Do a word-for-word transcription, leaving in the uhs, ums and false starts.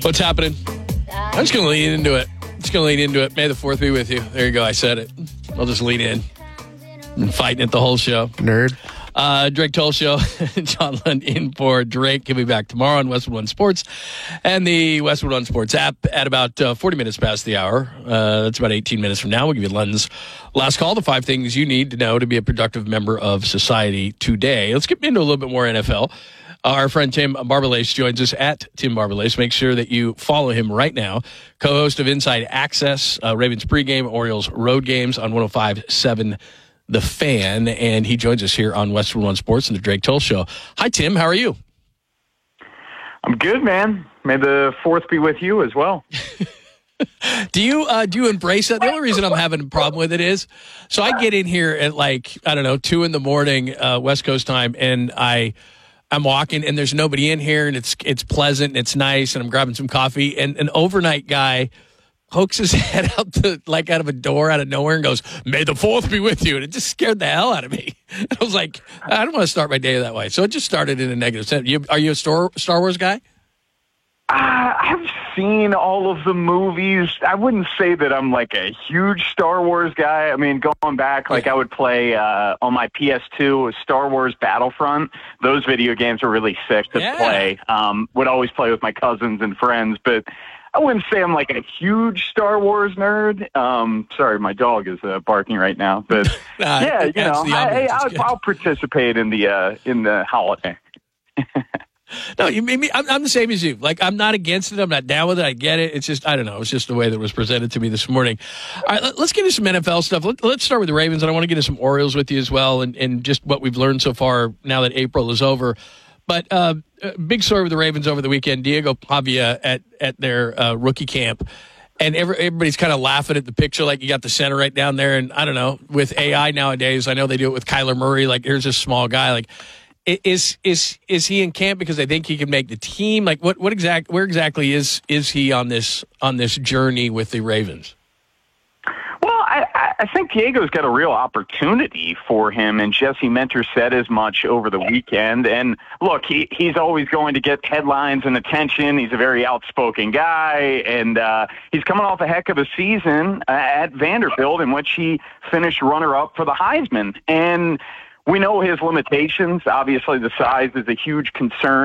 What's happening? I'm just going to lean into it. Just going to lean into it. May the fourth be with you. There you go. I said it. I'll just lean in. I'm fighting it the whole show. Nerd. Uh, Drake Toll Show. John Lund in for Drake. He'll be back tomorrow on Westwood One Sports and the Westwood One Sports app at about uh, forty minutes past the hour. Uh, that's about eighteen minutes from now. We'll give you Lund's last call, the five things you need to know to be a productive member of society today. Let's get into a little bit more N F L. Our friend Tim Barbalace joins us at Tim Barbalace. Make sure that you follow him right now. Co-host of Inside Access, uh, Ravens pregame, Orioles road games on one oh five point seven The Fan. And he joins us here on Westwood One Sports and the Drake Toll Show. Hi, Tim. How are you? I'm good, man. May the fourth be with you as well. do you uh, do you embrace that? The only reason I'm having a problem with it is, so I get in here at like, I don't know, two in the morning, uh, West Coast time, and I... I'm walking and there's nobody in here and it's it's pleasant and it's nice and I'm grabbing some coffee and an overnight guy pokes his head out the like out of a door out of nowhere and goes, "May the fourth be with you," and it just scared the hell out of me. And I was like, I don't want to start my day that way, so it just started in a negative sense. You, are you a Star Star Wars guy? Uh, I've seen all of the movies. I wouldn't say that I'm like a huge Star Wars guy. I mean, going back, like I would play uh, on my P S two Star Wars Battlefront. Those video games were really sick to yeah. play. Um, would always play with my cousins and friends, but I wouldn't say I'm like a huge Star Wars nerd. Um, sorry, my dog is uh, barking right now, but nah, yeah, you know, I, I'll, I'll participate in the uh, in the holiday. No, you made me. I'm, I'm the same as you. Like, I'm not against it. I'm not down with it. I get it. It's just, I don't know. It's just the way that it was presented to me this morning. All right, let, let's get into some N F L stuff. Let, let's start with the Ravens, and I want to get into some Orioles with you as well, and, and just what we've learned so far now that April is over. But uh, big story with the Ravens over the weekend. Diego Pavia at at their uh, rookie camp. And every, everybody's kind of laughing at the picture, like you got the center right down there. And I don't know, with A I nowadays, I know they do it with Kyler Murray. Like, here's this small guy. Like, Is is is he in camp because they think he can make the team? Like what what exact where exactly is is he on this on this journey with the Ravens? Well, I, I think Diego's got a real opportunity for him, and Jesse Mentor said as much over the weekend. And look, he he's always going to get headlines and attention. He's a very outspoken guy, and uh, he's coming off a heck of a season at Vanderbilt in which he finished runner-up for the Heisman. And we know his limitations. Obviously, the size is a huge concern.